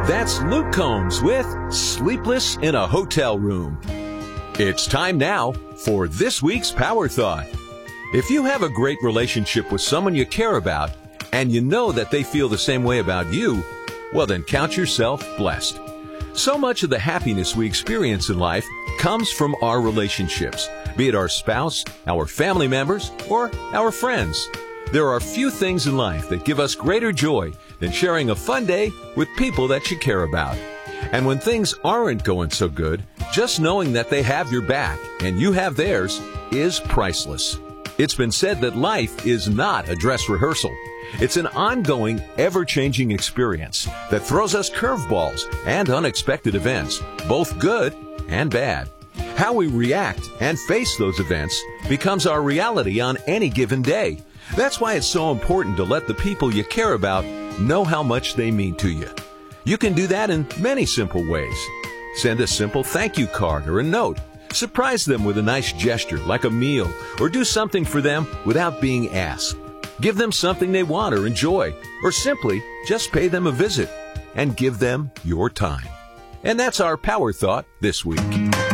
That's Luke Combs with Sleepless in a Hotel Room. It's time now for this week's Power Thought. If you have a great relationship with someone you care about, and you know that they feel the same way about you, well then count yourself blessed. So much of the happiness we experience in life comes from our relationships, be it our spouse, our family members, or our friends. There are few things in life that give us greater joy than sharing a fun day with people that you care about. And when things aren't going so good, just knowing that they have your back and you have theirs is priceless. It's been said that life is not a dress rehearsal. It's an ongoing, ever-changing experience that throws us curveballs and unexpected events, both good and bad. How we react and face those events becomes our reality on any given day. That's why it's so important to let the people you care about know how much they mean to you. You can do that in many simple ways. Send a simple thank you card or a note. Surprise them with a nice gesture like a meal, or do something for them without being asked. Give them something they want or enjoy, or simply just pay them a visit and give them your time. And that's our Power Thought this week.